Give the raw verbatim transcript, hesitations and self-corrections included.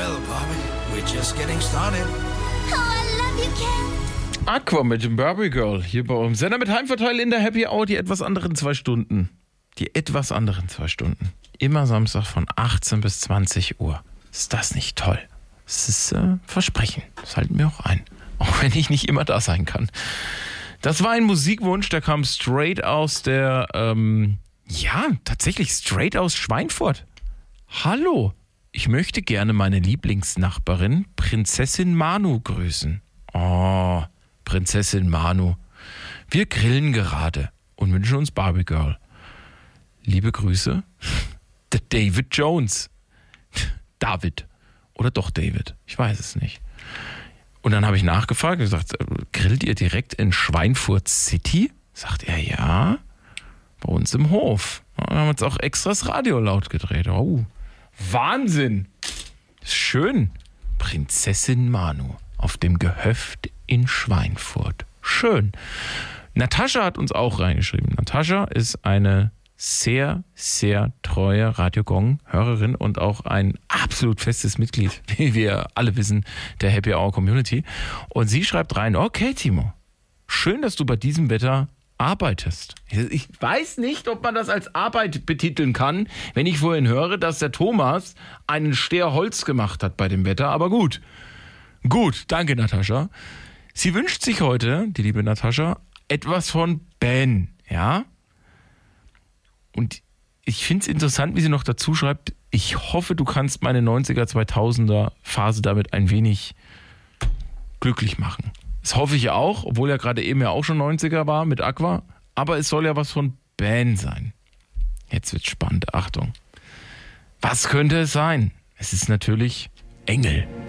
Well, Barbie, we're just getting started. Oh, I love you, Ken. Aqua mit dem Barbie Girl hier bei uns. Sender mit Heimvorteil in der Happy Hour, die etwas anderen zwei Stunden. Die etwas anderen zwei Stunden. Immer Samstag von achtzehn bis zwanzig Uhr. Ist das nicht toll? Das ist äh, Versprechen. Das halten wir auch ein. Auch wenn ich nicht immer da sein kann. Das war ein Musikwunsch, der kam straight aus der, ähm, ja, tatsächlich straight aus Schweinfurt. Hallo, ich möchte gerne meine Lieblingsnachbarin, Prinzessin Manu, grüßen. Oh, Prinzessin Manu. Wir grillen gerade und wünschen uns Barbie Girl. Liebe Grüße, der David Jones. David. Oder doch David. Ich weiß es nicht. Und dann habe ich nachgefragt und gesagt, grillt ihr direkt in Schweinfurt City? Sagt er, ja. Bei uns im Hof. Wir haben jetzt auch extra das Radio laut gedreht. Oh, Wahnsinn. Schön. Prinzessin Manu auf dem Gehöft in Schweinfurt. Schön. Natascha hat uns auch reingeschrieben. Natascha ist eine sehr, sehr treue Radio Gong-Hörerin und auch ein absolut festes Mitglied, wie wir alle wissen, der Happy Hour Community. Und sie schreibt rein, okay Timo, schön, dass du bei diesem Wetter arbeitest. Ich weiß nicht, ob man das als Arbeit betiteln kann, wenn ich vorhin höre, dass der Thomas einen Steher Holz gemacht hat bei dem Wetter, aber gut. Gut, danke Natascha. Sie wünscht sich heute, die liebe Natascha, etwas von Ben, ja? Und ich finde es interessant, wie sie noch dazu schreibt, ich hoffe, du kannst meine neunziger, zweitausender Phase damit ein wenig glücklich machen. Das hoffe ich ja auch, obwohl er gerade eben ja auch schon neunziger war mit Aqua. Aber es soll ja was von Ben sein. Jetzt wird's spannend, Achtung. Was könnte es sein? Es ist natürlich Engel.